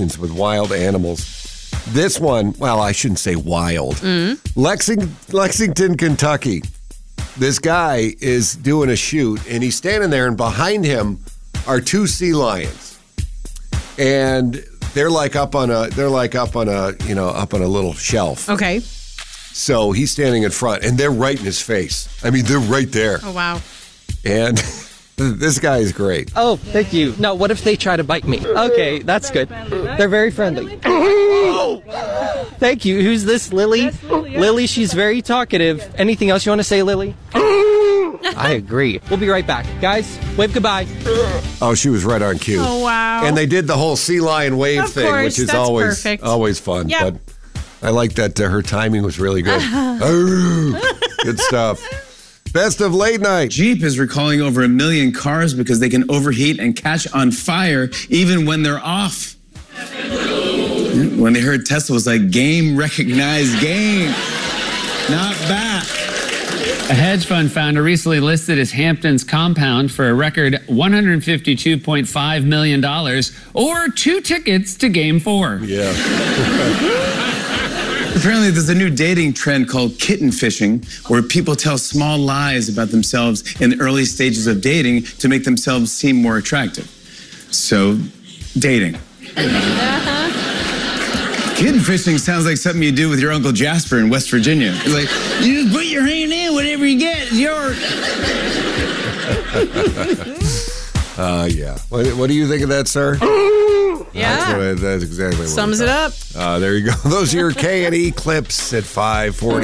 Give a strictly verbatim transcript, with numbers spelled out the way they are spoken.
interactions with wild animals. This one, well, I shouldn't say wild. Mm-hmm. Lexing, Lexington, Kentucky. This guy is doing a shoot, and he's standing there, and behind him are two sea lions, and they're like up on a, they're like up on a, you know, up on a little shelf. Okay. So he's standing in front, and they're right in his face. I mean, they're right there. Oh, wow. And this guy is great. Oh, thank you. No, what if they try to bite me? Okay, that's good. They're very friendly. Thank you. Who's this, Lily? Lily, she's very talkative. Anything else you want to say, Lily? I agree. We'll be right back. Guys, wave goodbye. Oh, she was right on cue. Oh, wow. And they did the whole sea lion wave Of thing, course, which is that's always perfect. always fun. Yep. But I like that uh, her timing was really good. Oh, good stuff. Best of late night. Jeep is recalling over a million cars because they can overheat and catch on fire even when they're off. When they heard Tesla was like, game recognized game. Not bad. A hedge fund founder recently listed his Hamptons compound for a record one hundred fifty-two point five million dollars, or two tickets to Game four. Yeah. Apparently, there's a new dating trend called kitten fishing, where people tell small lies about themselves in the early stages of dating to make themselves seem more attractive. So, dating. Kitten fishing sounds like something you do with your Uncle Jasper in West Virginia. It's like, you just put your hand in, whatever you get is yours. uh, yeah. What, what do you think of that, sir? Yeah. That's, what I, that's exactly what Sums it up. Uh, there you go. Those are your K and E clips at five forty.